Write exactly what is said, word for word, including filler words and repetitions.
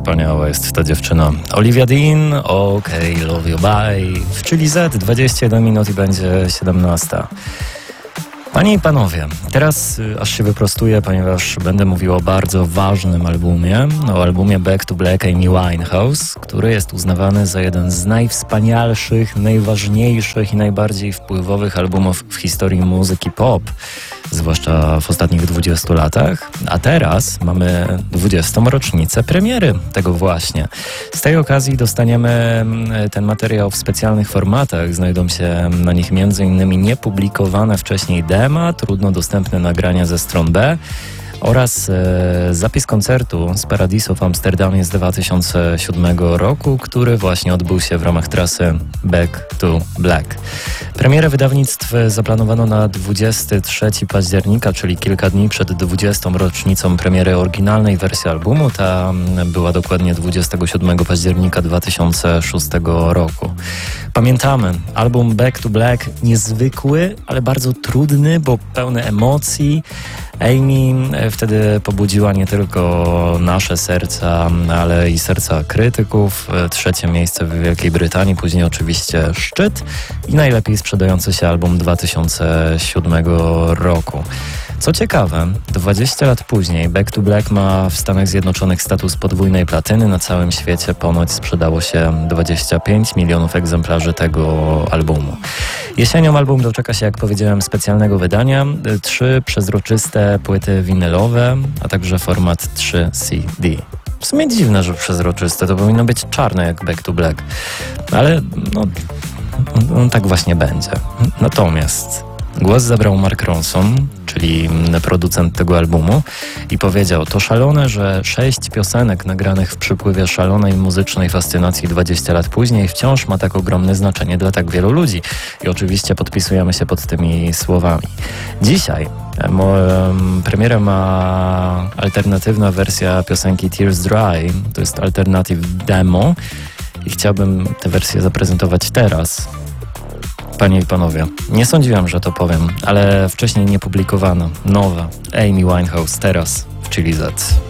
wspaniała jest ta dziewczyna. Olivia Dean, okej, okay, Love You Bye. W Chili Z dwadzieścia jeden minut i będzie siedemnasta. Panie i panowie, teraz y, aż się wyprostuję, ponieważ będę mówił o bardzo ważnym albumie, o albumie Back to Black Amy Winehouse, który jest uznawany za jeden z najwspanialszych, najważniejszych i najbardziej wpływowych albumów w historii muzyki pop, zwłaszcza w ostatnich dwudziestu latach, a teraz mamy dwudziestą rocznicę premiery tego właśnie. Z tej okazji dostaniemy ten materiał w specjalnych formatach, znajdą się na nich między innymi niepublikowane wcześniej dema, trudno dostępne nagrania ze stron B oraz e, zapis koncertu z Paradiso w Amsterdamie z dwa tysiące siódmego roku, który właśnie odbył się w ramach trasy Back to Black. Premierę wydawnictw zaplanowano na dwudziestego trzeciego października, czyli kilka dni przed dwudziestą rocznicą premiery oryginalnej wersji albumu. Ta była dokładnie dwudziestego siódmego października dwa tysiące szóstego roku. Pamiętamy, album Back to Black niezwykły, ale bardzo trudny, bo pełny emocji. Amy wtedy pobudziła nie tylko nasze serca, ale i serca krytyków. Trzecie miejsce w Wielkiej Brytanii, później oczywiście szczyt i najlepiej sprzedający się album dwa tysiące siódmego roku. Co ciekawe, dwadzieścia lat później Back to Black ma w Stanach Zjednoczonych status podwójnej platyny. Na całym świecie ponoć sprzedało się dwadzieścia pięć milionów egzemplarzy tego albumu. Jesienią album doczeka się, jak powiedziałem, specjalnego wydania. Trzy przezroczyste płyty winylowe, a także format trzy C D. W sumie dziwne, że przezroczyste. To powinno być czarne jak Back to Black. Ale no, no tak właśnie będzie. Natomiast głos zabrał Mark Ronson, czyli producent tego albumu, i powiedział: to szalone, że sześć piosenek nagranych w przypływie szalonej muzycznej fascynacji dwadzieścia lat później wciąż ma tak ogromne znaczenie dla tak wielu ludzi. I oczywiście podpisujemy się pod tymi słowami. Dzisiaj mo, um, premierę ma alternatywna wersja piosenki Tears Dry. To jest alternative demo i chciałbym tę wersję zaprezentować teraz. Panie i panowie, nie sądziłem, że to powiem, ale wcześniej nie publikowano. Nowa Amy Winehouse teraz w Chili Z.